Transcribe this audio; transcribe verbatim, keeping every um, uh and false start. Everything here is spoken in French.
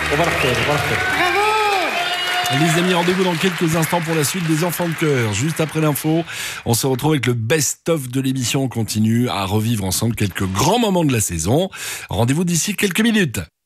on va le refaire, on va le refaire. Les amis, rendez-vous dans quelques instants pour la suite des Enfants de Cœur. Juste après l'info, on se retrouve avec le best-of de l'émission. On continue à revivre ensemble quelques grands moments de la saison. Rendez-vous d'ici quelques minutes.